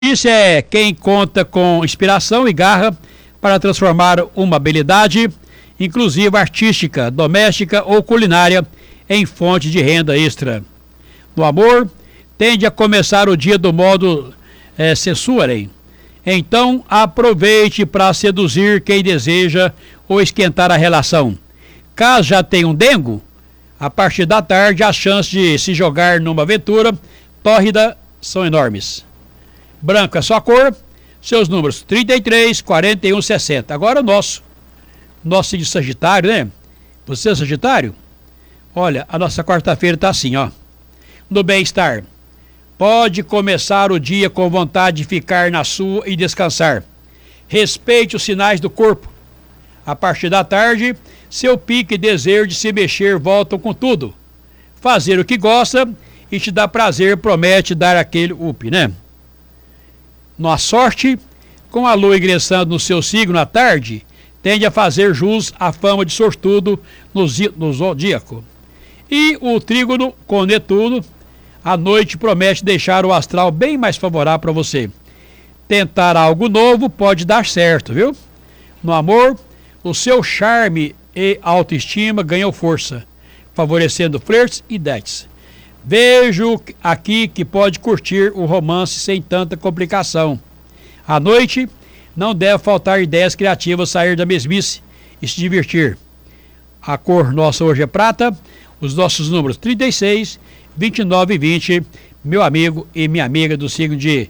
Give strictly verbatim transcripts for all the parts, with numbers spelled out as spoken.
Isso é quem conta com inspiração e garra para transformar uma habilidade, inclusive artística, doméstica ou culinária, em fonte de renda extra. No amor, tende a começar o dia do modo é, sensuarem. Então, aproveite para seduzir quem deseja ou esquentar a relação. Caso já tenha um dengo, a partir da tarde as chances de se jogar numa aventura tórrida são enormes. Branco é sua cor, seus números trinta e três, quarenta e um, sessenta. Agora o nosso, nosso de Sagitário, né? Você é Sagitário? Olha, a nossa quarta-feira está assim, ó. No bem-estar, pode começar o dia com vontade de ficar na sua e descansar. Respeite os sinais do corpo. A partir da tarde, seu pique e desejo de se mexer voltam com tudo. Fazer o que gosta e te dá prazer promete dar aquele up, né? Na sorte, com a lua ingressando no seu signo à tarde, tende a fazer jus à fama de sortudo no, no zodíaco. E o trígono com Netuno, à noite promete deixar o astral bem mais favorável para você. Tentar algo novo pode dar certo, viu? No amor, o seu charme e autoestima ganham força, favorecendo flertes e dates. Vejo aqui que pode curtir o romance sem tanta complicação. À noite, não deve faltar ideias criativas, sair da mesmice e se divertir. A cor nossa hoje é prata, os nossos números trinta e seis, vinte e nove e vinte, meu amigo e minha amiga do signo de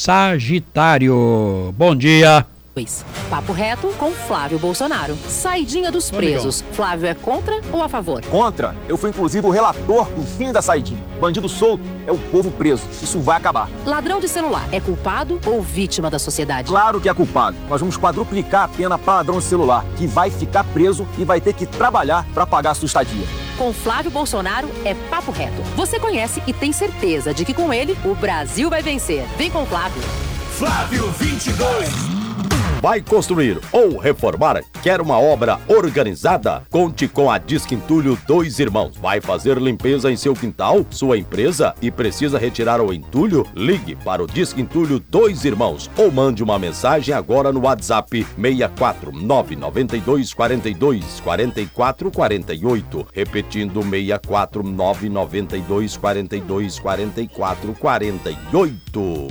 Sagitário. Bom dia. Papo reto com Flávio Bolsonaro. Saidinha dos presos. Flávio é contra ou a favor? Contra. Eu fui inclusive o relator do fim da saidinha. Bandido solto é o povo preso. Isso vai acabar. Ladrão de celular é culpado ou vítima da sociedade? Claro que é culpado. Nós vamos quadruplicar a pena para ladrão de celular, que vai ficar preso e vai ter que trabalhar para pagar a sua estadia. Com Flávio Bolsonaro é papo reto. Você conhece e tem certeza de que com ele o Brasil vai vencer. Vem com Flávio. Flávio vinte e dois. Vai construir ou reformar? Quer uma obra organizada? Conte com a Disque Entulho Dois Irmãos. Vai fazer limpeza em seu quintal, sua empresa e precisa retirar o entulho? Ligue para o Disque Entulho Dois Irmãos ou mande uma mensagem agora no WhatsApp seis quatro nove nove dois quatro dois quatro quatro quatro oito. Repetindo seis quatro nove nove dois quatro dois quatro quatro quatro oito.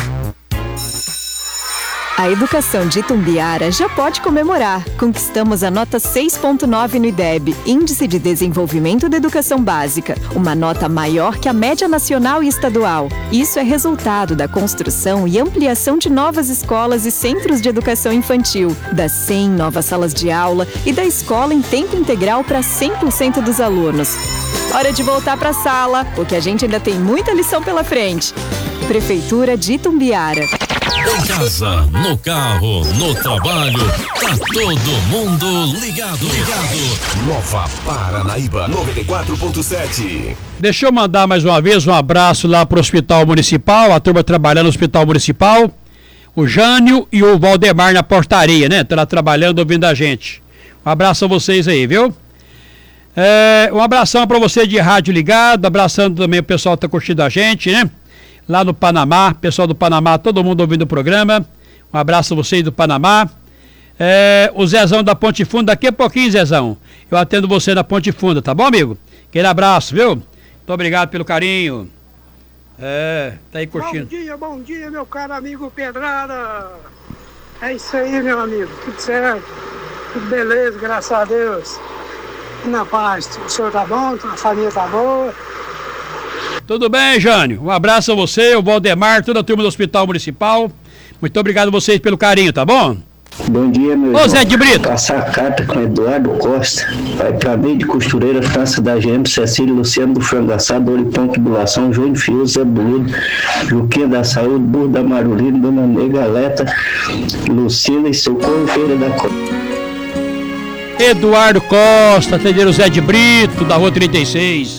A educação de Itumbiara já pode comemorar. Conquistamos a nota seis ponto nove no I D E B, Índice de Desenvolvimento da Educação Básica, uma nota maior que a média nacional e estadual. Isso é resultado da construção e ampliação de novas escolas e centros de educação infantil, das cem novas salas de aula e da escola em tempo integral para cem por cento dos alunos. Hora de voltar para a sala, porque a gente ainda tem muita lição pela frente. Prefeitura de Itumbiara. Em casa, no carro, no trabalho, tá todo mundo ligado. Ligado. Nova Paranaíba noventa e quatro ponto sete. Deixa eu mandar mais uma vez um abraço lá pro Hospital Municipal, a turma trabalhando no Hospital Municipal, o Jânio e o Valdemar na portaria, né? Tá lá trabalhando, ouvindo a gente. Um abraço a vocês aí, viu? É, um abração para você de rádio ligado, abraçando também o pessoal que tá curtindo a gente, né? Lá no Panamá, pessoal do Panamá, todo mundo ouvindo o programa. Um abraço a vocês do Panamá. É, o Zezão da Ponte Funda, daqui a pouquinho, Zezão. Eu atendo você na Ponte Funda, tá bom, amigo? Aquele abraço, viu? Muito obrigado pelo carinho. É, tá aí curtindo. Bom dia, bom dia, meu caro amigo Pedrada. É isso aí, meu amigo. Tudo certo. Tudo beleza, graças a Deus. E na paz. O senhor tá bom? A família tá boa? Tudo bem, Jânio? Um abraço a você, o Valdemar, toda a turma do Hospital Municipal. Muito obrigado a vocês pelo carinho, tá bom? Bom dia, meu Ô, irmão. Zé de Brito. Passar a carta com Eduardo Costa. Vai pra meio de costureira, França da G M, Cecília, Luciano do Frango Assado, Oripão Tubulação, João de Fio, Zé Boludo, Juquinha da Saúde, Burro da Marulina, Dona Nega Leta, Lucila e seu Correio da Costa. Eduardo Costa, atendendo o Zé de Brito, da Rua trinta e seis.